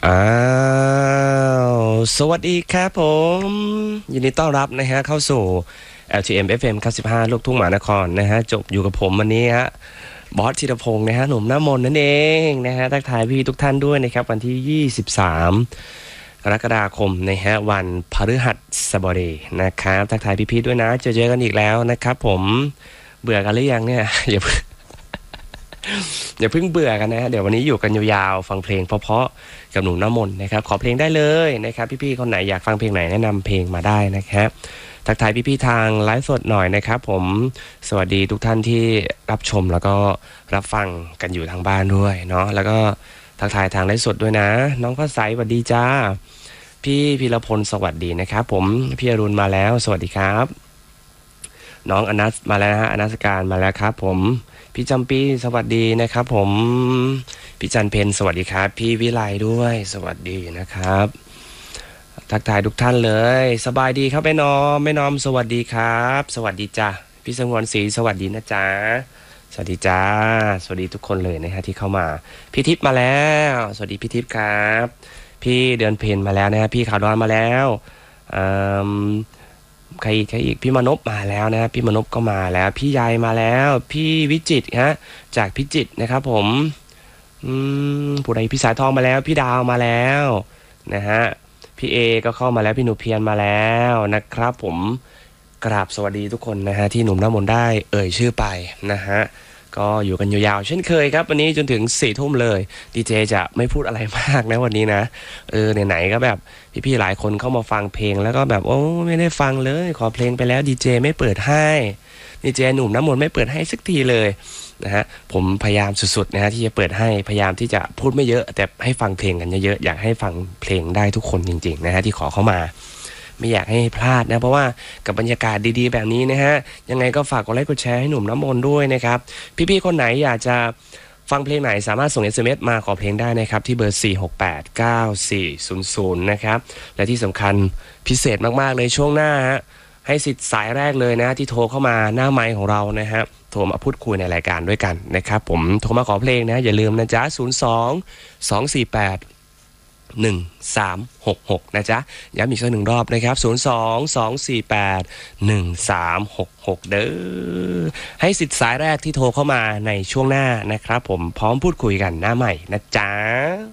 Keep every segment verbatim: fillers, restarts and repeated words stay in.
อ้าวสวัสดีครับผมยินดีต้อนรับนะฮะเข้าสู่ แอล ที เอ็ม เอฟ เอ็ม เก้าสิบห้าลูกทุ่งมหานครนะฮะจบอยู่กับผมวันนี้ฮะบอสธีรพงศ์นะฮะหนุ่มหน้ามนนั่นเองนะฮะทักทายพี่ทุกท่านด้วยนะครับวันที่ยี่สิบสามกรกฎาคมนะฮะวันพฤหัสบดีนะครับทักทายพี่ๆด้วยนะเจอเจอกันอีกแล้วนะครับผมเบื่อกันหรือยังเนี่ยอย่าอย่าเพิ่งเบื่อกันนะเดี๋ยววันนี้อยู่กันยาวๆฟังเพลงเพราะๆกับหนุ่มน้ำมนต์นะครับขอเพลงได้เลยนะครับพี่ๆคนไหนอยากฟังเพลงไหนแนะนำเพลงมาได้นะครับทักทายพี่ๆทางไลฟ์สดหน่อยนะครับผมสวัสดีทุกท่านที่รับชมแล้วก็รับฟังกันอยู่ทางบ้านด้วยเนาะแล้วก็ทักทายทางไลฟ์สดด้วยนะน้องฟ้าใสสวัสดีจ้าพี่พีรพลสวัสดีนะครับผมพี่อรุณมาแล้วสวัสดีครับน้องอนัสมาแล้วนะฮะอนัสการมาแล้วครับผมพี่จำปีสวัสดีนะครับผมพี่จันเพนสวัสดีครับพี่วิไลด้วยสวัสดีนะครับทักทายทุกท่านเลยสบายดีครับแม่น้อมแม่น้อมสวัสดีครับสวัสดีจ้าพี่สงวนศรีสวัสดีนะจ๊ะสวัสดีจ้าสวัสดีทุกคนเลยนะฮะที่เข้ามาพี่ทิพย์มาแล้วสวัสดีพี่ทิพย์ครับพี่เดือนเพนมาแล้วนะฮะพี่ขาวดอนมาแล้วอืมใครอีกใครอีกพี่มนพมาแล้วนะพี่มนพก็มาแล้วพี่ยายมาแล้วพี่วิจิตรฮะจากพิจิตรนะครับผมอืมผู้ใดพี่สายทองมาแล้วพี่ดาวมาแล้วนะฮะพี่เอก็เข้ามาแล้วพี่หนูเพียรมาแล้วนะครับผมกราบสวัสดีทุกคนนะฮะที่หนุ่มน้ำมนต์ได้เอ่ยชื่อไปนะฮะก็อยู่กันยาวๆเช่นเคยครับวันนี้จนถึงสี่ทุ่มเลยดีเจจะไม่พูดอะไรมากนะวันนี้นะเออไหนๆก็แบบพี่ๆหลายคนเข้ามาฟังเพลงแล้วก็แบบโอ้ไม่ได้ฟังเลยขอเพลงไปแล้วดีเจไม่เปิดให้ดีเจหนุ่มน้ำมนต์ไม่เปิดให้สักทีเลยนะฮะผมพยายามสุดๆนะฮะที่จะเปิดให้พยายามที่จะพูดไม่เยอะแต่ให้ฟังเพลงกันเยอะๆอยากให้ฟังเพลงได้ทุกคนจริงๆนะฮะที่ขอเข้ามาไม่อยากให้พลาดนะเพราะว่ากับบรรยากาศดีๆแบบนี้นะฮะยังไงก็ฝากกดไลค์กดแชร์ให้หนุ่มน้ำมนต์ด้วยนะครับพี่ๆคนไหนอยากจะฟังเพลงไหนสามารถส่ง เอส เอ็ม เอส มาขอเพลงได้นะครับที่เบอร์สี่ หก แปด เก้า สี่ ศูนย์ ศูนย์นะครับและที่สำคัญพิเศษมากๆเลยช่วงหน้าฮะให้สิทธิ์สายแรกเลยนะที่โทรเข้ามาหน้าไมค์ของเรานะฮะโทรมาพูดคุยในรายการด้วยกันนะครับผมโทรมาขอเพลงนะอย่าลืมนะจ๊ะศูนย์ สอง สอง สี่ แปดหนึ่ง สาม หก หกนะจ๊ะย้ำอีกสักหนึ่งรอบนะครับศูนย์ สอง สอง สี่ แปด หนึ่ง สาม หก หกเด้อให้สิทธิ์สายแรกที่โทรเข้ามาในช่วงหน้านะครับผมพร้อมพูดคุยกันหน้าใหม่นะจ๊ะ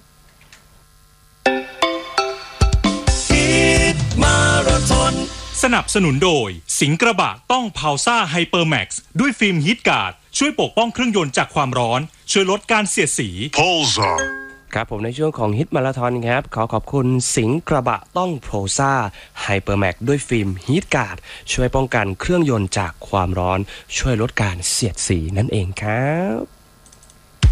ฮิตมาราธอนสนับสนุนโดยสิงห์กระบะต้องพาวซ่าไฮเปอร์แม็กซ์ด้วยฟิล์มฮิตการ์ดช่วยปกป้องเครื่องยนต์จากความร้อนช่วยลดการเสียดสีโพลซ่าครับผมในช่วงของฮิตมาราธอนครับขอขอบคุณสิงห์กระบะต้องโพรซ่าไฮเปอร์แม็กด้วยฟิล์มฮีทการ์ดช่วยป้องกันเครื่องยนต์จากความร้อนช่วยลดการเสียดสีนั่นเองครับ